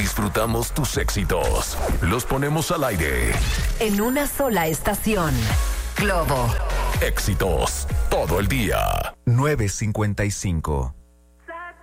disfrutamos tus éxitos. Los ponemos al aire. En una sola estación. Globo. Éxitos todo el día. 9:55.